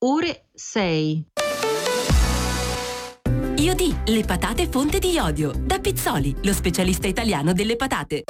ore 6. Iodì, le patate fonte di iodio. Da Pizzoli, lo specialista italiano delle patate.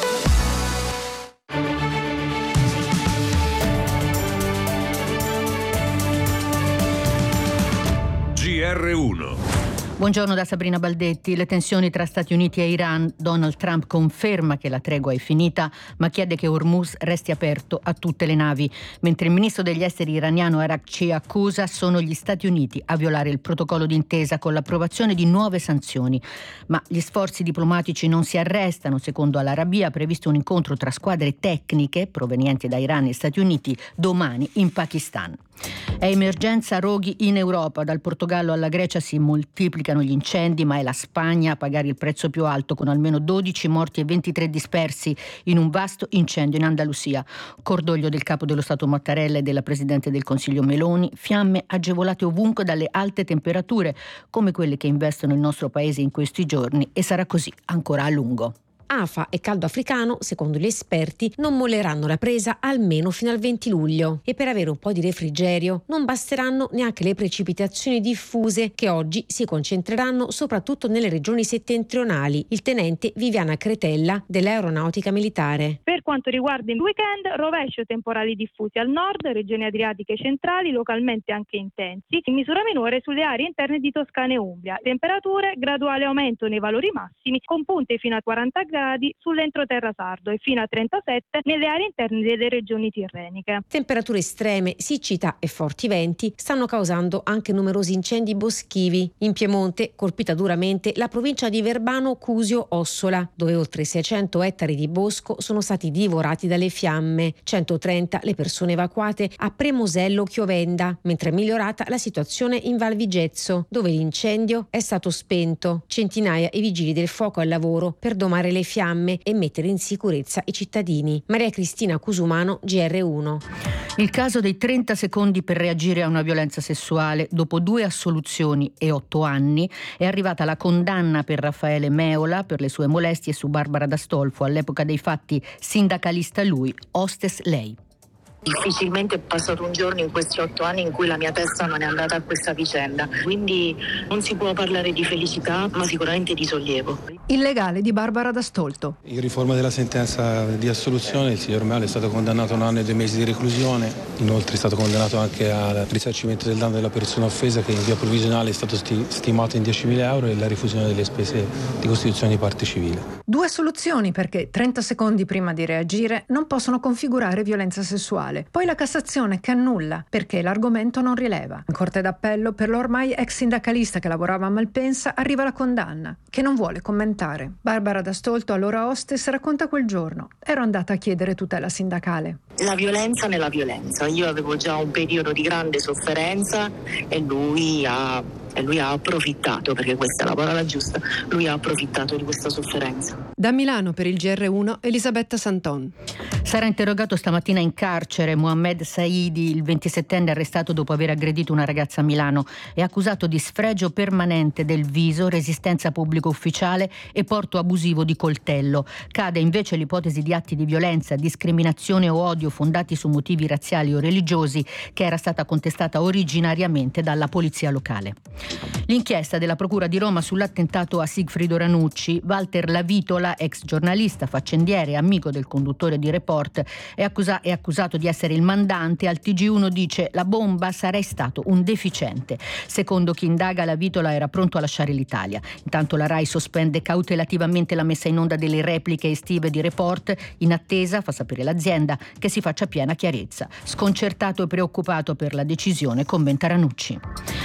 GR1. Buongiorno da Sabrina Baldetti. Le tensioni tra Stati Uniti e Iran. Donald Trump conferma che la tregua è finita, ma chiede che Hormuz resti aperto a tutte le navi. Mentre il ministro degli esteri iraniano Araghchi accusa, sono gli Stati Uniti a violare il protocollo d'intesa con l'approvazione di nuove sanzioni. Ma gli sforzi diplomatici non si arrestano. Secondo Al-Arabiya, previsto un incontro tra squadre tecniche provenienti da Iran e Stati Uniti domani in Pakistan. È emergenza roghi in Europa. Dal Portogallo alla Grecia si moltiplicano gli incendi, ma è la Spagna a pagare il prezzo più alto, con almeno 12 morti e 23 dispersi in un vasto incendio in Andalusia. Cordoglio del capo dello Stato Mattarella e della Presidente del Consiglio Meloni, fiamme agevolate ovunque dalle alte temperature, come quelle che investono il nostro paese in questi giorni, e sarà così ancora a lungo. Afa e caldo africano, secondo gli esperti, non molleranno la presa almeno fino al 20 luglio e per avere un po' di refrigerio non basteranno neanche le precipitazioni diffuse che oggi si concentreranno soprattutto nelle regioni settentrionali. Il tenente Viviana Cretella dell'Aeronautica Militare. Per quanto riguarda il weekend, rovescio temporali diffusi al nord, regioni adriatiche centrali, localmente anche intensi, in misura minore sulle aree interne di Toscana e Umbria. Temperature, graduale aumento nei valori massimi, con punte fino a 40 gradi sull'entroterra sardo e fino a 37 nelle aree interne delle regioni tirreniche. Temperature estreme, siccità e forti venti stanno causando anche numerosi incendi boschivi. In Piemonte, colpita duramente la provincia di Verbano Cusio Ossola, dove oltre 600 ettari di bosco sono stati divorati dalle fiamme. 130 le persone evacuate a Premosello Chiovenda, mentre è migliorata la situazione in Val Vigezzo, dove l'incendio è stato spento. Centinaia i vigili del fuoco al lavoro per domare le fiamme e mettere in sicurezza i cittadini. Maria Cristina Cusumano, GR1. Il caso dei 30 secondi per reagire a una violenza sessuale. Dopo 2 assoluzioni e 8 anni è arrivata la condanna per Raffaele Meola per le sue molestie su Barbara D'Astolfo, all'epoca dei fatti sindacalista lui, hostess lei. Difficilmente è passato un giorno in questi 8 anni in cui la mia testa non è andata a questa vicenda, quindi non si può parlare di felicità, ma sicuramente di sollievo. Il legale di Barbara D'Astolto. In riforma della sentenza di assoluzione il signor Meola è stato condannato a 1 anno e 2 mesi di reclusione, inoltre è stato condannato anche al risarcimento del danno della persona offesa, che in via provvisionale è stato stimato in 10.000 euro, e la rifusione delle spese di costituzione di parte civile. 2 assoluzioni perché 30 secondi prima di reagire non possono configurare violenza sessuale. Poi la Cassazione che annulla perché l'argomento non rileva. In Corte d'Appello, per l'ormai ex sindacalista che lavorava a Malpensa, arriva la condanna, che non vuole commentare. Barbara D'Astolto, allora hostess, racconta quel giorno: ero andata a chiedere tutela sindacale. La violenza nella violenza. Io avevo già un periodo di grande sofferenza e lui ha approfittato, perché questa è la parola giusta, lui ha approfittato di questa sofferenza. Da Milano per il GR1, Elisabetta Santon. Sarà interrogato stamattina in carcere Mohamed Saidi, il 27enne arrestato dopo aver aggredito una ragazza a Milano. È accusato di sfregio permanente del viso, resistenza pubblico ufficiale e porto abusivo di coltello. Cade invece l'ipotesi di atti di violenza, discriminazione o odio fondati su motivi razziali o religiosi, che era stata contestata originariamente dalla polizia locale. L'inchiesta della Procura di Roma sull'attentato a Sigfrido Ranucci. Walter Lavitola, ex giornalista, faccendiere e amico del conduttore di Report, è accusato di essere il mandante. Al TG1 dice: la bomba, sarei stato un deficiente. Secondo chi indaga, Lavitola era pronto a lasciare l'Italia. Intanto la RAI sospende cautelativamente la messa in onda delle repliche estive di Report, in attesa, fa sapere l'azienda, che si faccia piena chiarezza. Sconcertato e preoccupato per la decisione, commenta Ranucci.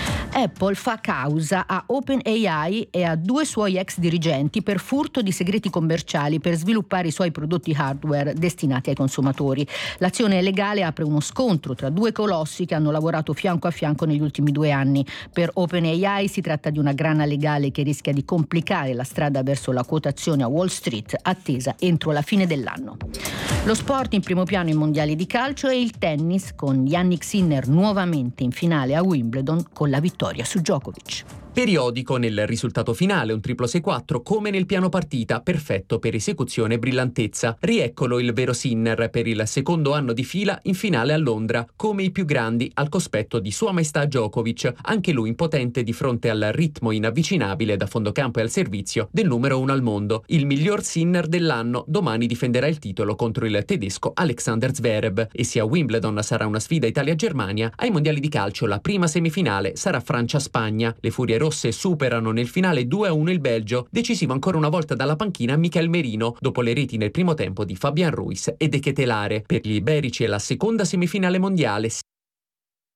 Apple fa causa a OpenAI e a 2 suoi ex dirigenti per furto di segreti commerciali per sviluppare i suoi prodotti hardware destinati ai consumatori. L'azione legale apre uno scontro tra 2 colossi che hanno lavorato fianco a fianco negli ultimi 2 anni. Per OpenAI si tratta di una grana legale che rischia di complicare la strada verso la quotazione a Wall Street, attesa entro la fine dell'anno. Lo sport in primo piano ai mondiali di calcio e il tennis, con Jannik Sinner nuovamente in finale a Wimbledon con la vittoria su Djokovic. Periodico nel risultato finale, un triplo 6-4 come nel piano partita, perfetto per esecuzione e brillantezza. Rieccolo il vero Sinner per il secondo anno di fila in finale a Londra, come i più grandi al cospetto di Sua Maestà Djokovic, anche lui impotente di fronte al ritmo inavvicinabile da fondocampo e al servizio del numero 1 al mondo. Il miglior Sinner dell'anno domani difenderà il titolo contro il tedesco Alexander Zverev, e se a Wimbledon sarà una sfida Italia-Germania, ai mondiali di calcio la prima semifinale sarà Francia-Spagna. Le furie rosse superano nel finale 2-1 il Belgio, decisivo ancora una volta dalla panchina Michel Merino, dopo le reti nel primo tempo di Fabian Ruiz e De Ketelare. Per gli iberici è la seconda semifinale mondiale.